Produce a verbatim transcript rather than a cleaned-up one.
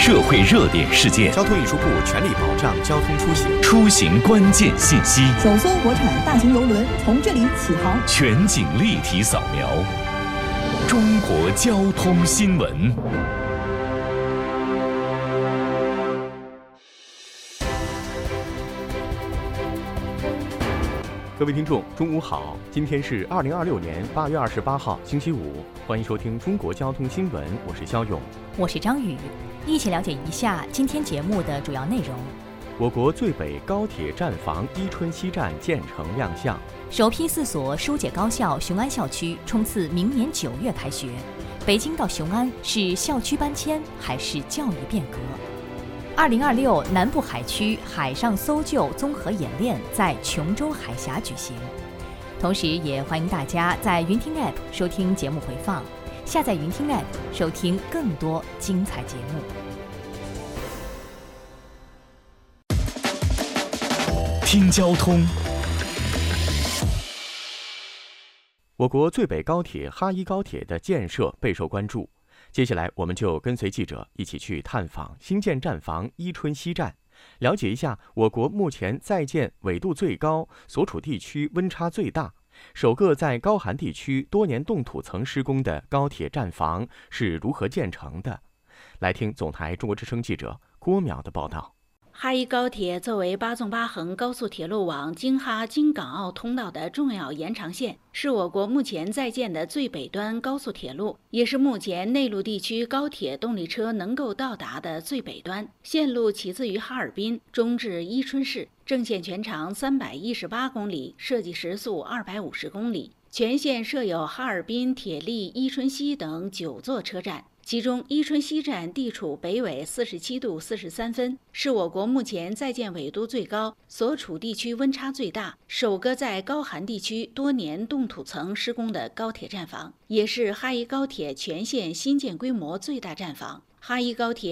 社会热点事件， 交通运输部全力保障交通出行， 出行关键信息， 首艘国产大型邮轮从这里起航， 全景立体扫描，中国交通新闻。 各位听众，中午好！今天是二零二六年八月二十八号，星期五，欢迎收听中国交通新闻，我是肖勇， 我是张宇，一起了解一下今天节目的主要内容。 我国最北高铁站房伊春西站建成亮相， 首批四所疏解高校雄安校区冲刺明年九月开学。北京到雄安是校区搬迁还是教育变革？二零二六南部海区海上搜救综合演练在琼州海峡举行，同时也欢迎大家在云听 App 收听节目回放，下载云听 App 收听更多精彩节目。 听交通。 我国最北高铁哈一高铁的建设备受关注。接下来，我们就跟随记者一起去探访新建站房伊春西站，了解一下我国目前在建纬度最高、所处地区温差最大、首个在高寒地区多年冻土层施工的高铁站房是如何建成的。来听总台中国之声记者郭淼的报道。 哈一高铁作为八纵八横高速铁路网京哈京港澳通道的重要延长线，是我国目前在建的最北端高速铁路，也是目前内陆地区高铁动力车能够到达的最北端。线路起自于哈尔滨，中至伊春市，正线全长三百一十八公里，设计时速二百五十公里。全线设有哈尔滨、铁力、伊春西等九座车站。其中，伊春西站地处北纬四十七度四十三分，是我国目前在建纬度最高、所处地区温差最大、首个在高寒地区多年冻土层施工的高铁站房，也是哈一高铁全线新建规模最大站房。哈一高铁